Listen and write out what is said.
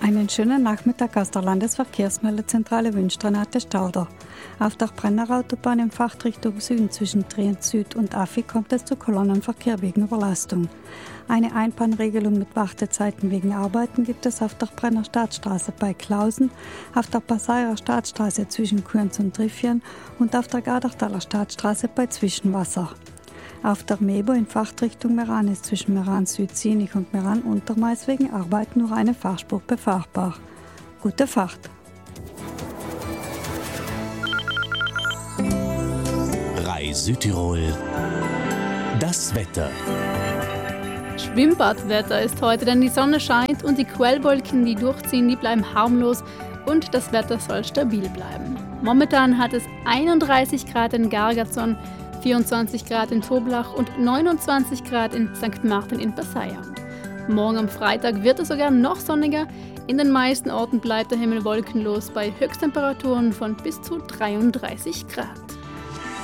Einen schönen Nachmittag aus der Landesverkehrsmeldezentrale wünscht Renate Stauder. Auf der Brennerautobahn in Fahrtrichtung Süden zwischen Trient Süd und Affi kommt es zu Kolonnenverkehr wegen Überlastung. Eine Einbahnregelung mit Wartezeiten wegen Arbeiten gibt es auf der Brenner Staatsstraße bei Klausen, auf der Passaier Staatsstraße zwischen Kurns und Triffien und auf der Gardertaler Staatsstraße bei Zwischenwasser. Auf der Mebo in Fahrtrichtung Meran ist zwischen Meran Süd-Sienich und Meran Untermais wegen Arbeit nur eine Fahrspur befahrbar. Gute Fahrt! RAI Südtirol. Das Wetter. Schwimmbadwetter ist heute, denn die Sonne scheint und die Quellwolken, die durchziehen, die bleiben harmlos und das Wetter soll stabil bleiben. Momentan hat es 31 Grad in Gargatzon, 24 Grad in Toblach und 29 Grad in St. Martin in Passaier. Morgen am Freitag wird es sogar noch sonniger. In den meisten Orten bleibt der Himmel wolkenlos bei Höchsttemperaturen von bis zu 33 Grad.